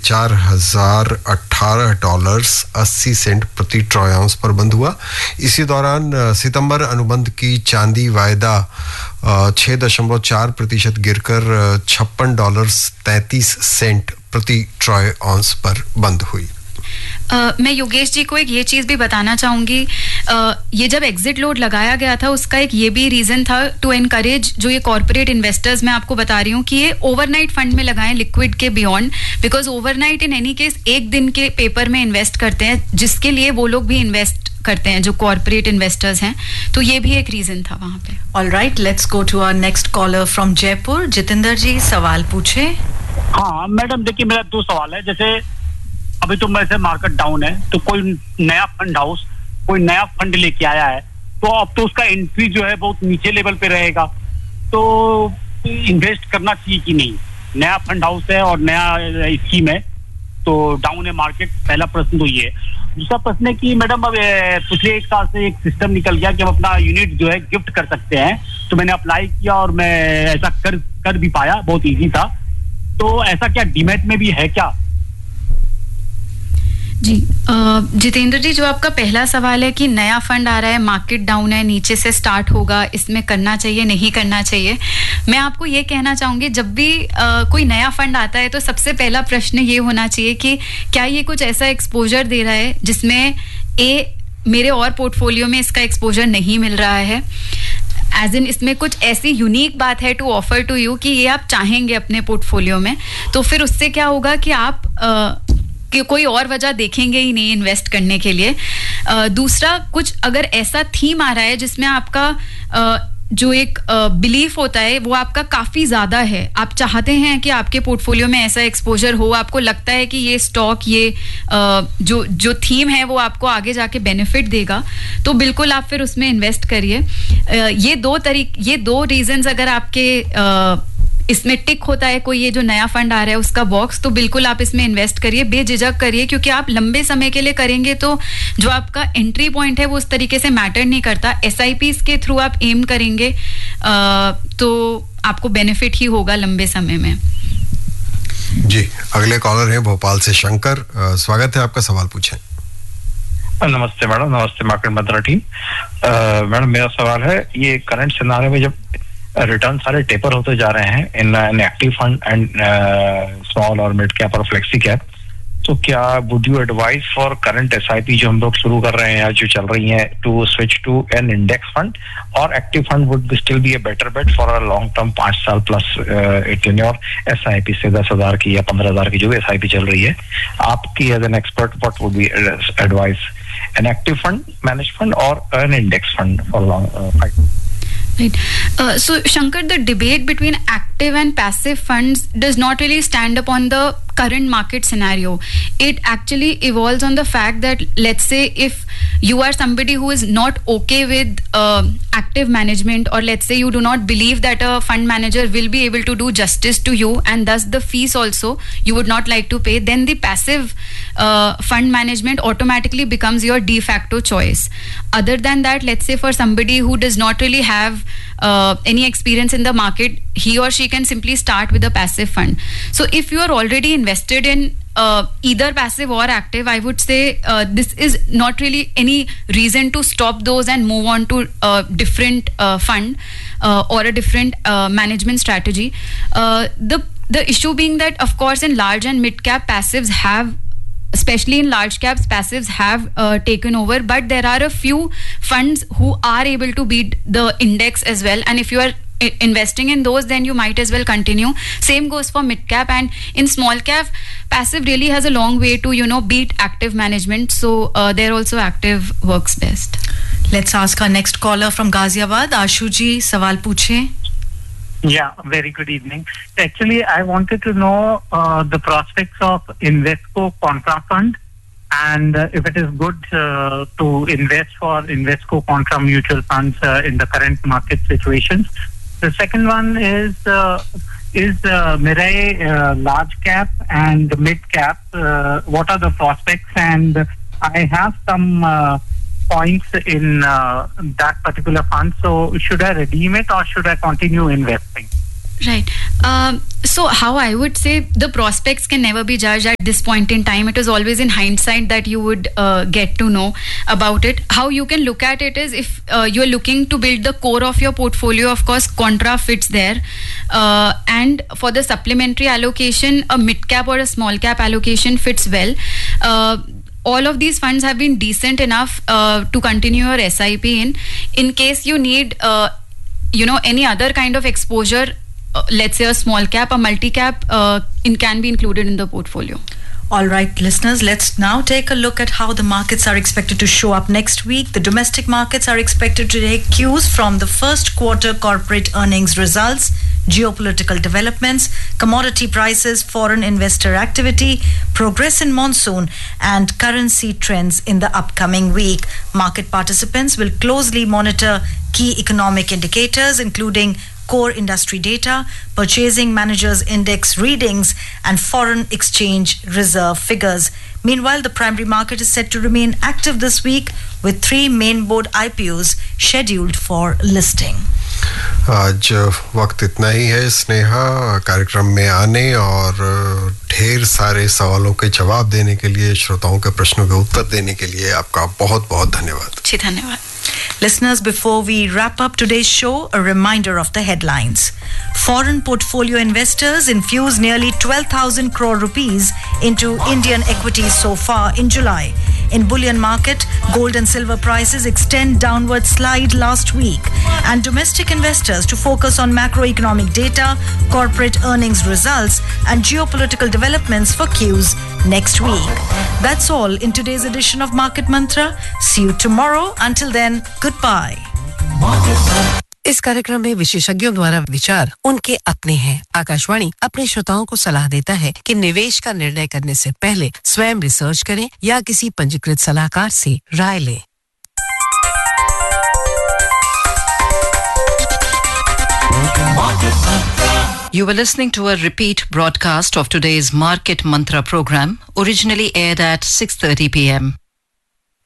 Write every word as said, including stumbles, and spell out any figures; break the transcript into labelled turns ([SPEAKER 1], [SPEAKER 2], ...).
[SPEAKER 1] चार हजार अठारह डॉलर्स अस्सी सेंट प्रति ट्रॉय आउंस पर बंद हुआ। इसी दौरान सितंबर अनुबंध की चांदी वायदा छः दशमलव चार प्रतिशत गिरकर छप्पन डॉलर्स तैंतीस सेंट प्रति ट्रॉय आउंस पर बंद हुई।
[SPEAKER 2] Uh, मैं योगेश जी को एक ये चीज़ भी बताना चाहूँगी, uh, ये जब एग्जिट लोड लगाया गया था उसका एक ये भी रीज़न था टू एनकरेज जो ये कॉर्पोरेट इन्वेस्टर्स, मैं आपको बता रही हूँ कि ये ओवरनाइट फंड में लगाएं लिक्विड के beyond, because overnight in any case एक दिन के पेपर में इन्वेस्ट करते हैं, जिसके लिए वो लोग भी इन्वेस्ट करते हैं जो कॉर्पोरेट इन्वेस्टर्स हैं, तो ये भी एक रीज़न था वहाँ पे।
[SPEAKER 3] All right, let's go to our next collar from Jaipur. Jitendra जी सवाल पूछे।
[SPEAKER 4] हाँ मैडम, देखिए मेरा दो सवाल है। जैसे अभी तो वैसे मार्केट डाउन है, तो कोई नया फंड हाउस कोई नया फंड लेके आया है, तो अब तो उसका एंट्री जो है बहुत नीचे लेवल पे रहेगा, तो इन्वेस्ट करना चाहिए कि नहीं? नया फंड हाउस है और नया स्कीम है, तो डाउन है मार्केट। पहला प्रश्न तो ये है। दूसरा प्रश्न है कि मैडम अब पिछले एक साल से एक सिस्टम निकल गया कि हम अपना यूनिट जो है गिफ्ट कर सकते हैं, तो मैंने अप्लाई किया और मैं ऐसा कर कर भी पाया, बहुत ईजी था। तो ऐसा क्या डीमैट में भी है क्या?
[SPEAKER 2] जी जितेंद्र जी, जो आपका पहला सवाल है कि नया फंड आ रहा है, मार्केट डाउन है, नीचे से स्टार्ट होगा, इसमें करना चाहिए नहीं करना चाहिए, मैं आपको ये कहना चाहूँगी जब भी आ, कोई नया फंड आता है तो सबसे पहला प्रश्न ये होना चाहिए कि क्या ये कुछ ऐसा एक्सपोजर दे रहा है जिसमें ए मेरे और पोर्टफोलियो में इसका एक्सपोजर नहीं मिल रहा है, एज इन इसमें कुछ ऐसी यूनिक बात है टू ऑफर टू यू कि ये आप चाहेंगे अपने पोर्टफोलियो में, तो फिर उससे क्या होगा कि आप आ, कि कोई और वजह देखेंगे ही नहीं इन्वेस्ट करने के लिए। uh, दूसरा, कुछ अगर ऐसा थीम आ रहा है जिसमें आपका uh, जो एक बिलीफ uh, होता है वो आपका काफ़ी ज़्यादा है, आप चाहते हैं कि आपके पोर्टफोलियो में ऐसा एक्सपोजर हो, आपको लगता है कि ये स्टॉक ये uh, जो जो थीम है वो आपको आगे जाके बेनिफिट देगा, तो बिल्कुल आप फिर उसमें इन्वेस्ट करिए। uh, ये दो तरीक ये दो रीजंस अगर आपके uh, इसमें टिक होता है कोई ये जो नया फंड आ रहा है उसका बॉक्स, तो बिल्कुल आप इसमें इन्वेस्ट करिए, बेझिझक करिए, क्योंकि आप लंबे समय के लिए करेंगे तो जो आपका एंट्री पॉइंट है वो उस तरीके से मैटर नहीं करता। एसआईपीस के थ्रू आप एम करेंगे आ, तो आपको बेनिफिट ही होगा लंबे समय में।
[SPEAKER 1] जी, अगले कॉलर हैं भोपाल से शंकर, आ, स्वागत है आपका, सवाल पूछें।
[SPEAKER 5] नमस्ते मैडम, नमस्ते मार्केट मंत्रा टीम। मैडम मेरा सवाल है, ये करंट सिनारियो में जब रिटर्न सारे टेपर होते जा रहे हैं in an active fund and small और मिड कैप और फ्लेक्सी कैप, तो क्या would you advise for current SIP जो हम लोग शुरू कर रहे हैं या जो चल रही है to switch to N index fund, और active fund would still be a better bat for a long term पांच साल प्लस इन योर एसआईपी से दस हजार की या पंद्रह हजार की जो भी एसआईपी चल रही है, आपकी as an expert what would be advise, an active fund manage fund और N index fund for long?
[SPEAKER 2] Right. Uh, so, Shankar, the debate between active and passive funds does not really stand upon the current market scenario. It actually evolves on the fact that, let's say, if you are somebody who is not okay with uh, active management, or let's say you do not believe that a fund manager will be able to do justice to you, and thus the fees also you would not like to pay, then the passive uh, fund management automatically becomes your de facto choice. Other than that, let's say for somebody who does not really have uh, any experience in the market, he or she can simply start with a passive fund. So if you are already invested in uh, either passive or active, I would say uh, this is not really any reason to stop those and move on to a different uh, fund uh, or a different uh, management strategy. Uh, the the issue being that, of course, in large and mid cap, passives have, especially in large caps, passives have uh, taken over, but there are a few funds who are able to beat the index as well, and if you are I- investing in those, then you might as well continue. Same goes for mid cap, and in small cap, passive really has a long way to, you know, beat active management, so uh, there also active works best.
[SPEAKER 3] Let's ask our next caller from Ghaziabad. Ashu ji, sawal पूछे.
[SPEAKER 6] Yeah, very good evening. Actually, I wanted to know uh, the prospects of Invesco Contra Fund, and uh, if it is good uh, to invest for Invesco Contra mutual funds uh, in the current market situations. The second one is uh, is uh, Mirai uh, large cap and mid cap. Uh, what are the prospects? And I have some uh, points in uh, that particular fund. So should I redeem it or should I continue investing?
[SPEAKER 2] Right. Um, so how I would say the prospects can never be judged at this point in time. It is always in hindsight that you would uh, get to know about it. How you can look at it is if uh, you're looking to build the core of your portfolio, of course, Contra fits there. Uh, and for the supplementary allocation, a mid cap or a small cap allocation fits well. Uh, all of these funds have been decent enough uh, to continue your S I P in. In case you need, uh, you know, any other kind of exposure, uh, let's say a small cap, a multi cap, uh, in, can be included in the portfolio.
[SPEAKER 3] All right, listeners, let's now take a look at how the markets are expected to show up next week. The domestic markets are expected to take cues from the first quarter corporate earnings results, geopolitical developments, commodity prices, foreign investor activity, progress in monsoon, and currency trends in the upcoming week. Market participants will closely monitor key economic indicators, including core industry data, purchasing managers index readings, and foreign exchange reserve figures. Meanwhile, the primary market is set to remain active this week with three main board I P Os scheduled for listing.
[SPEAKER 1] आज वक्त इतना ही है स्नेहा कार्यक्रम में आने और ढेर सारे सवालों के जवाब देने के लिए श्रोताओं के प्रश्नों के उत्तर देने के लिए आपका बहुत बहुत धन्यवाद।
[SPEAKER 2] जी धन्यवाद।
[SPEAKER 3] Listeners, before we wrap up today's show, a reminder of the headlines. Foreign portfolio investors infused nearly twelve thousand crore rupees into Indian equities so far in July. In bullion market, gold and silver prices extend downward slide last week, and domestic investors to focus on macroeconomic data, corporate earnings results, and geopolitical developments for cues next week. That's all in today's edition of Market Mantra. See you tomorrow. Until then, goodbye.
[SPEAKER 7] इस कार्यक्रम में विशेषज्ञों द्वारा विचार उनके अपने हैं। आकाशवाणी अपने श्रोताओं को सलाह देता है कि निवेश का निर्णय करने से पहले स्वयं रिसर्च करें या किसी पंजीकृत सलाहकार से राय लें।
[SPEAKER 8] You were listening to a repeat broadcast of today's Market Mantra program, originally aired at six thirty p m